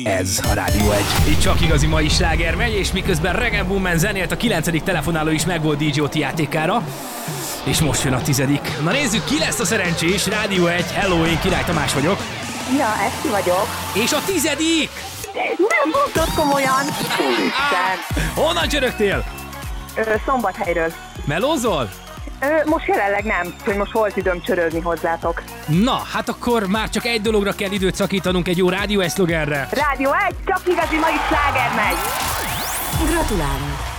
Ez a Rádió 1. Itt csak igazi mai sláger megy, és miközben Regen Boomman zenélt, a 9. telefonáló is megvolt DJ Oti játékára. És most jön a 10. Na nézzük, ki lesz a szerencsés. Rádió 1, hello, én Király Tamás vagyok. Ja, Eszti vagyok. És a 10. Nem mondtad komolyan. Úristen. Honnan csörögtél? Szombathelyről. Melózol? Most jelenleg nem, hogy most volt időm csörögni hozzátok. Na, hát akkor már csak egy dologra kell időt szakítanunk, egy jó Rádió 1 szlogenre. Rádió 1, csak igazi mai sláger megy. Gratulálunk!